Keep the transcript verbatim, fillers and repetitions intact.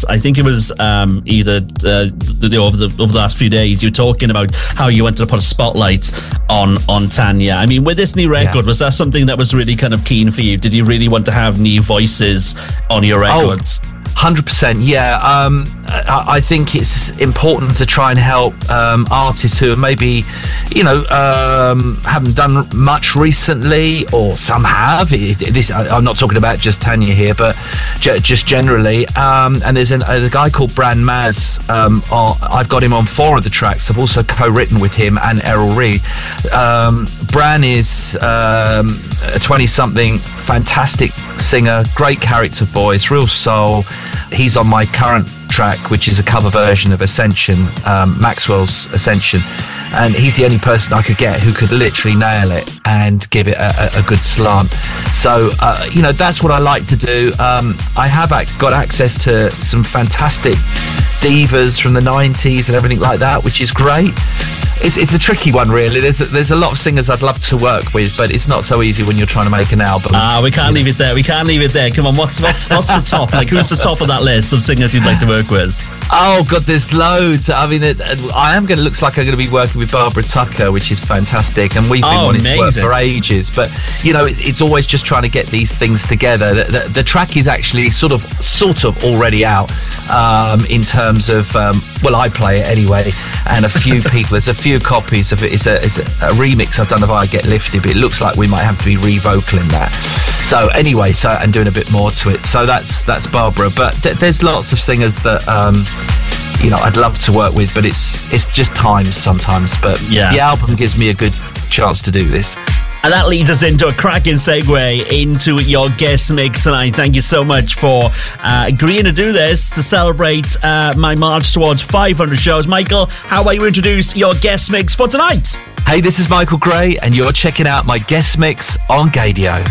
I think it was um, either uh, the, over the over the last few days, you were talking about how you wanted to put a spotlight on on Tanya. I mean, with this new record, yeah. was that something that was really kind of keen for you? Did you really want to have new voices on your records? Oh. one hundred percent, yeah. Um, I, I think it's important to try and help um, artists who maybe, you know, um, haven't done much recently, or some have. It, it, this, I, I'm not talking about just Tanya here, but j- just generally. Um, and there's an, a guy called Bran Maz. Um, on, I've got him on four of the tracks. I've also co-written with him and Errol Reed. Um, Bran is um, a twenty-something, fantastic singer, great character voice, real soul. He's on my current track, which is a cover version of Ascension, um, Maxwell's Ascension, and he's the only person I could get who could literally nail it and give it a, a, a good slant. So, uh, you know, that's what I like to do. Um, I have got access to some fantastic divas from the nineties and everything like that, which is great. It's it's a tricky one, really. There's a, there's a lot of singers I'd love to work with, but it's not so easy when you're trying to make an album. Ah, we can't leave it there. We can't leave it there. Come on, what's what's what's the top? Like, who's the top of that list of singers you'd like to work with? Oh God, there's loads. I mean, it, I am going to looks like I'm going to be working with Barbara Tucker, which is fantastic, and we've been oh, wanting amazing. to work for ages. But you know, it, it's always just trying to get these things together. The, the, the track is actually sort of sort of already out um, in terms of um, well, I play it anyway, and a few people. There's a few copies of it. It's a, it's a, a remix I've done of I Get Lifted, but it looks like we might have to be re-vocaling that. So anyway, so and doing a bit more to it. So that's that's Barbara. But th- there's lots of singers that um, you know I'd love to work with, but it's it's just times sometimes. But yeah. the album gives me a good chance to do this. And that leads us into a cracking segue into your guest mix tonight. Thank you so much for uh, agreeing to do this to celebrate uh, my march towards five hundred shows. Michael, how about you introduce your guest mix for tonight? Hey, this is Michael Gray, and you're checking out my guest mix on Gaydio.